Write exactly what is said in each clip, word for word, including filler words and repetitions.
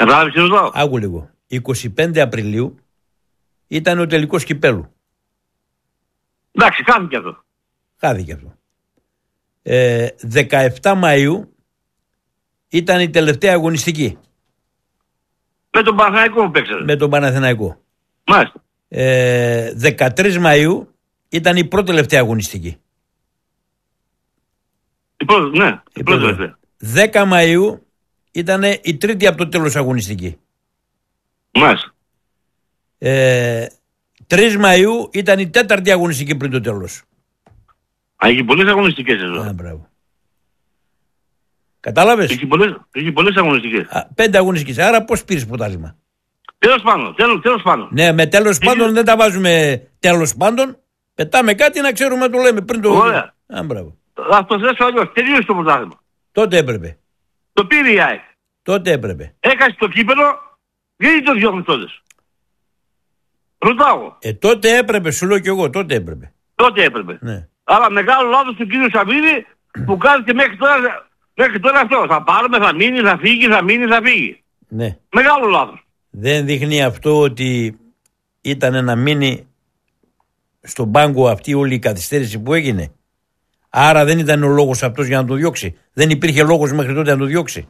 Κατάλαβες τι ρωτάω. Άκου λίγο. είκοσι πέντε Απριλίου ήταν ο τελικός κυπέλου. Εντάξει, χάθηκε αυτό. Χάθηκε αυτό. Ε, δεκαεπτά Μαΐου ήταν η τελευταία αγωνιστική. Με τον Παναθηναϊκό που παίξατε. Με τον Παναθηναϊκό. Μάλιστα. Ε, δεκατρείς Μαΐου ήταν η πρώτη τελευταία αγωνιστική. Η πρώτη, ναι, η, η πρώτη τελευταία. δέκα Μαΐου ήταν η τρίτη από το τέλος αγωνιστική. Μάλιστα. Ε, τρεις Μαΐου ήταν η τέταρτη αγωνιστική πριν το τέλος. Α, έχει πολλές αγωνιστικές εδώ. Α, μπράβο. Κατάλαβες. Έχει πολλές, έχει πολλές αγωνιστικές. Α, πέντε αγωνιστικές. Άρα πώς πήρες πρωτάθλημα. Τέλος πάντων, τέλος, τέλος πάντων. Ναι, με τέλος έχει... πάντων δεν τα βάζουμε τέλος πάντων. Πετάμε κάτι να ξέρουμε να το λέμε πριν το... Ωραία. Α, μπράβο. Αυτό θες αλλιώς. Τελείωσε το πρωτάθλημα. Τότε έπρεπε. Το πήρε η ΑΕΚ. Τότε έπρεπε. Έκασε το κύπελο, γιατί το διώχνει τότε. Ρωτάω. Ε, τότε έπρεπε, σου λέω κι εγώ, τότε έπρεπε. Τότε έπρεπε. Ναι. Αλλά μεγάλο λάθος του κύριου Σαββίδη που κάθεται μέχρι τώρα, μέχρι τώρα αυτό. Θα πάρουμε, θα μείνει, θα φύγει, θα μείνει, θα φύγει. Ναι. Μεγάλο λάθος. Δεν δείχνει αυτό ότι ήταν να μείνει στον πάγκο αυτή όλη η καθυστέρηση που έγινε. Άρα δεν ήταν ο λόγος αυτός για να το διώξει. Δεν υπήρχε λόγος μέχρι τότε να το διώξει.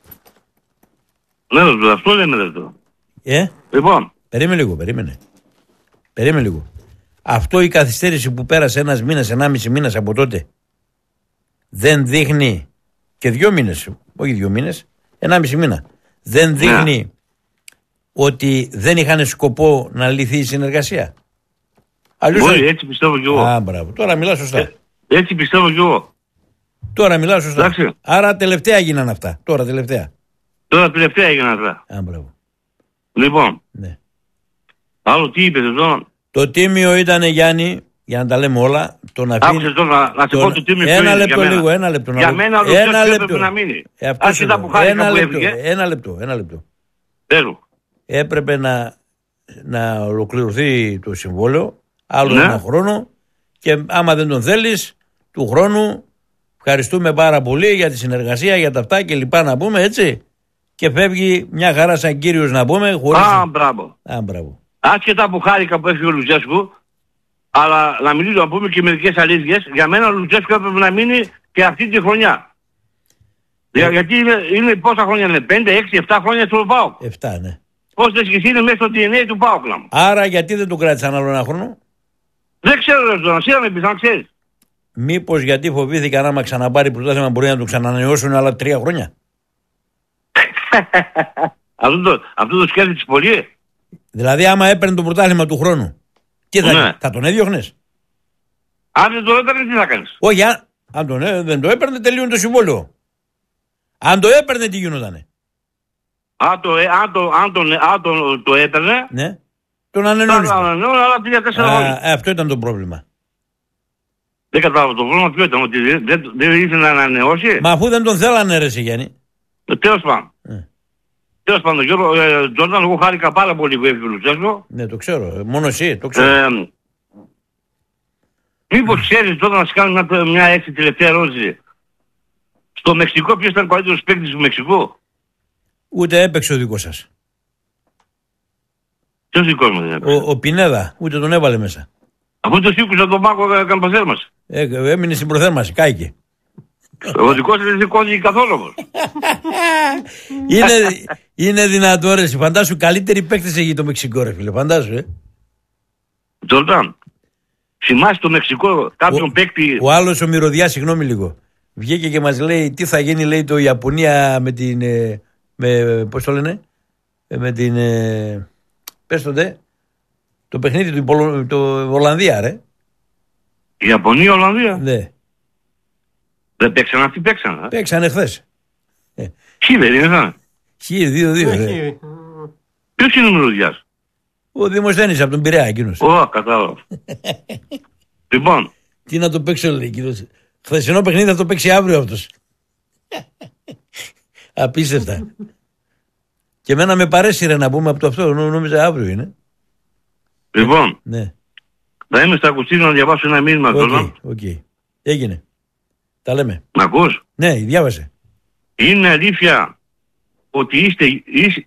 Ναι, αυτό λέμε εδώ. Ε, λοιπόν. Περίμενε λίγο, περίμενε. Περίμενε λίγο. Αυτό η καθυστέρηση που πέρασε ένας μήνας, ενάμιση μήνας από τότε, δεν δείχνει, και δύο μήνες, όχι δύο μήνες, ενάμιση μήνα, δεν δείχνει yeah. ότι δεν είχαν σκοπό να λυθεί η συνεργασία. Αλλιώς όχι, έτσι πιστεύω κι εγώ. Α, μπράβο. Τώρα μιλάω σωστά. Ε, έτσι πιστεύω κι εγώ. Τώρα μιλάω σωστά. Εντάξει. Άρα τελευταία έγιναν αυτά. Τώρα τελευταία. Τώρα τελευταία έγιναν αυτά. Α, μπράβο. Λοιπόν. Ναι. Άλλο τι είπες εδώ. Το τίμιο ήταν, Γιάννη, για να τα λέμε όλα, το να αφήνει... Άκουσες τώρα, να, να σε πω το τίμιο ένα που λεπτό είναι λίγο, ένα λεπτό. Για μένα ο Λουτσέσκου έπρεπε να μείνει. Ε, Άσχετα που χάρηκα που έφυγε. Ένα λεπτό, ένα λεπτό. Τέλος. Έπρεπε να, να ολοκληρωθεί το συμβόλαιο, άλλο ναι. ένα χρόνο, και άμα δεν τον θέλεις, του χρόνου, ευχαριστούμε πάρα πολύ για τη συνεργασία, για τα αυτά και λοιπά να πούμε, έτσι. Και φεύγει μια χαρά σαν κύριος να πούμε. Χωρίς... Α, μπράβο. Α, μπράβο. Άσχετα που χάρηκα που έφυγε ο Λουτσέσκου, αλλά να μιλήσω να πούμε και μερικές αλήθειες, για μένα ο Λουτσέσκου έπρεπε να μείνει και αυτή τη χρονιά. Yeah. Για, γιατί είναι, είναι πόσα χρόνια είναι, πέντε, έξι, επτά χρόνια στο ΠΑΟΚ. επτά, ναι. Πόσες και εσύ είναι μέσα στο ντι εν έι του ΠΑΟΚ. Άρα γιατί δεν τον κράτησαν άλλο ένα χρόνο. Δεν ξέρω, ρε τον Σίρα με πεις, αν ξέρεις. Μήπως γιατί φοβήθηκαν άμα ξαναπάρει πρωτάθλημα μπορεί να το ξανανανεώσουν άλλα τρία χρόνια. αυτό, το, αυτό το σκέφτηκες πολύ. Δηλαδή άμα έπαιρνε το πρωτάθλημα του χρόνου, τι θα, ναι. θα τον έδιωχνες. Αν δεν το έπαιρνε, τι θα κάνεις. Όχι, αν, αν τον, ε, δεν το έπαιρνε, τελείωνε το συμβόλαιο. Αν το έπαιρνε, τι γινότανε. Αν το, αν το, αν το, αν το, το έπαιρνε, ναι. τον ανανεώνεις. Αλλά τρία τέσσερα χρόνια. Αυτό ήταν το πρόβλημα. Δεν κατάλαβα το πρόβλημα ποιο ήταν, ότι δεν, δεν, δεν ήθελε να ανανεώσει. Μα αφού δεν τον θέλανε, ρε εσύ, Γιάννη. Ε, τέλος πάντων. Ε. Τέλος πάντων, Γιώργο, ε, Τζόρνταν, εγώ χάρηκα πάρα πολύ που έφυγε ο Λουτσέσκο. Ναι, το ξέρω. Μόνο εσύ, το ξέρω. Ε, μήπως ξέρεις τώρα να σου κάνω μια, μια έτσι τελευταία ερώτηση. Στο Μεξικό ποιος ήταν ο καλύτερος παίκτης του Μεξικού. Ούτε έπαιξε ο δικός σας. Ποιος δικός μου δεν έπαιξε. Ο, ο Πινέδα, ούτε τον έβαλε μέσα. Αφού το σήκουσε τον πάγκο καμπαθέρμασε. Ε, έμεινε στην προθέρμαση, κάηκε. Ο δικός δεν σηκώθηκε καθόλου όμως. είναι, είναι δυνατό ρε, φαντάσου καλύτερη παίκτης έχει το Μεξικό ρε φίλε, φαντάσου ε. Τζορντάν, θυμάσαι το Μεξικό κάποιον ο, παίκτη. Ο άλλος ο Μυρωδιάς, συγγνώμη λίγο, βγήκε και μας λέει τι θα γίνει, λέει, το Ιαπωνία με την, με, πώς το λένε, με την, πες το δε, το παιχνίδι του Πολο, το Ολλανδία ρε. Η Ιαπωνία, Ολλανδία. Ναι. Δεν παίξαν αυτοί, παίξαν. Παίξανε χθες. Χι δεν είναι θα. Χι, δύο, δύο. Ποιος είναι ο Μυρωδιάς. Ο Δημοσθένης από τον Πειραιά εκείνος. Ω, κατάλαβα. Λοιπόν. Τι να το παίξω λέει εκείνος. Χθεσινό παιχνίδι θα το παίξει αύριο αυτός. Απίστευτα. Και εμένα με παρέσυρε να πούμε από το αυτό. Νόμιζα αύριο είναι. Λοιπόν. Ναι. Θα είμαι στα ακουστήρια να διαβάσω ένα μήνυμα. Οκ, okay, okay. Έγινε. Τα λέμε. Μ' ακούς? Ναι, διάβασε. Είναι αλήθεια ότι είστε,